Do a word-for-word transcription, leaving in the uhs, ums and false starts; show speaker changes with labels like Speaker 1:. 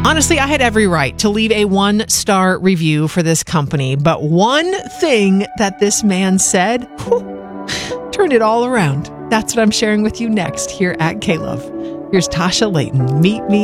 Speaker 1: Honestly, I had every right to leave a one-star review for this company, but one thing that this man said whew, turned it all around. That's what I'm sharing with you next here at K-Love. Here's Tasha Layton. Meet Me